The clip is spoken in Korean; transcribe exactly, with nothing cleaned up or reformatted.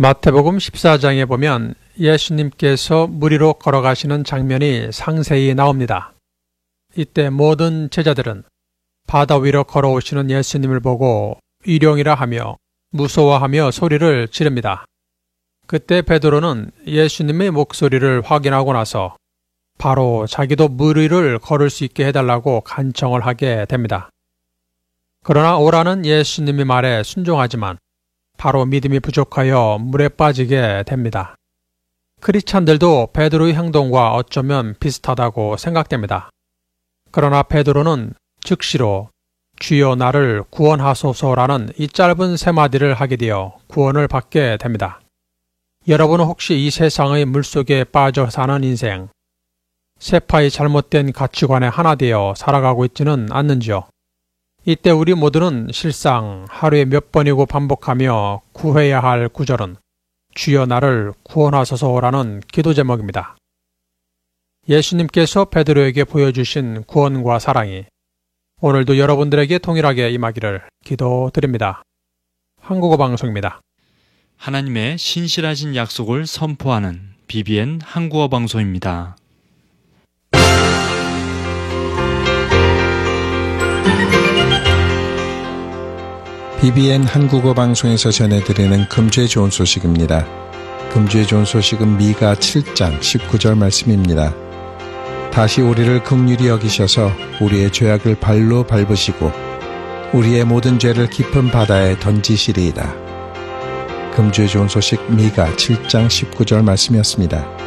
마태복음 십사 장에 보면 예수님께서 물 위로 걸어가시는 장면이 상세히 나옵니다. 이때 모든 제자들은 바다 위로 걸어오시는 예수님을 보고 일용이라 하며 무서워하며 소리를 지릅니다. 그때 베드로는 예수님의 목소리를 확인하고 나서 바로 자기도 물 위를 걸을 수 있게 해달라고 간청을 하게 됩니다. 그러나 오라는 예수님의 말에 순종하지만 바로 믿음이 부족하여 물에 빠지게 됩니다. 크리스찬들도 베드로의 행동과 어쩌면 비슷하다고 생각됩니다. 그러나 베드로는 즉시로 주여 나를 구원하소서라는 이 짧은 세 마디를 하게 되어 구원을 받게 됩니다. 여러분은 혹시 이 세상의 물속에 빠져 사는 인생, 세파의 잘못된 가치관에 하나 되어 살아가고 있지는 않는지요? 이때 우리 모두는 실상 하루에 몇 번이고 반복하며 구해야 할 구절은 주여 나를 구원하소서라는 기도 제목입니다. 예수님께서 베드로에게 보여주신 구원과 사랑이 오늘도 여러분들에게 동일하게 임하기를 기도드립니다. 한국어 방송입니다. 하나님의 신실하신 약속을 선포하는 비비엔 한국어 방송입니다. 비비엔 한국어 방송에서 전해드리는 금주의 좋은 소식입니다. 금주의 좋은 소식은 미가 칠 장 십구 절 말씀입니다. 다시 우리를 긍휼히 여기셔서 우리의 죄악을 발로 밟으시고 우리의 모든 죄를 깊은 바다에 던지시리이다. 금주의 좋은 소식 미가 칠 장 십구 절 말씀이었습니다.